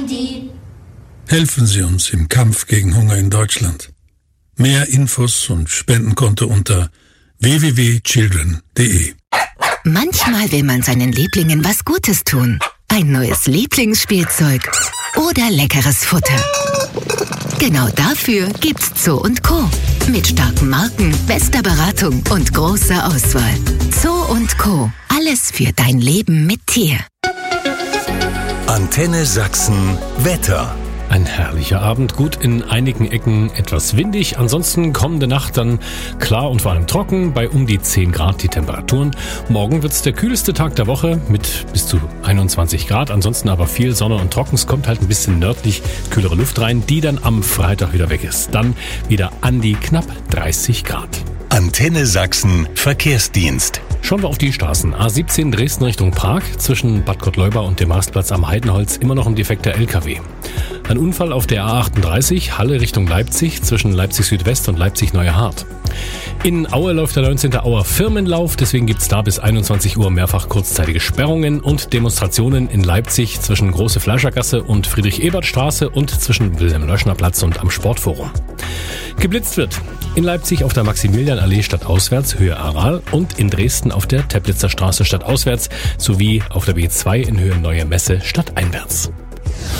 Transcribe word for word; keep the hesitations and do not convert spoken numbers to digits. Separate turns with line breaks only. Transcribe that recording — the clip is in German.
die.
Helfen Sie uns im Kampf gegen Hunger in Deutschland. Mehr Infos und Spendenkonto unter w w w punkt children punkt d e.
Manchmal will man seinen Lieblingen was Gutes tun. Ein neues Lieblingsspielzeug oder leckeres Futter. Genau dafür gibt's Zoo und Co. Mit starken Marken, bester Beratung und großer Auswahl. Zoo und Co. Alles für dein Leben mit Tier.
Antenne Sachsen Wetter.
Ein herrlicher Abend, gut in einigen Ecken etwas windig, ansonsten kommende Nacht dann klar und vor allem trocken, bei um die zehn Grad die Temperaturen. Morgen wird's der kühlste Tag der Woche mit bis zu einundzwanzig Grad, ansonsten aber viel Sonne und trocken. Es kommt halt ein bisschen nördlich kühlere Luft rein, die dann am Freitag wieder weg ist. Dann wieder an die knapp dreißig Grad.
Antenne Sachsen Verkehrsdienst.
Schauen wir auf die Straßen. A siebzehn Dresden Richtung Prag, zwischen Bad Gottleuba und dem Marktplatz am Heidenholz immer noch ein defekter L K W. Ein Unfall auf der A achtunddreißig, Halle Richtung Leipzig, zwischen Leipzig Südwest und Leipzig Neuerhardt. In Aue läuft der neunzehnte Auer Firmenlauf, deswegen gibt's da bis einundzwanzig Uhr mehrfach kurzzeitige Sperrungen und Demonstrationen in Leipzig zwischen Große Fleischergasse und Friedrich-Ebert-Straße und zwischen Wilhelm-Leuschner-Platz und am Sportforum. Geblitzt wird in Leipzig auf der Maximilianallee stadtauswärts Höhe Aral und in Dresden auf der Teplitzer Straße stadtauswärts sowie auf der B zwei in Höhe Neue Messe stadteinwärts.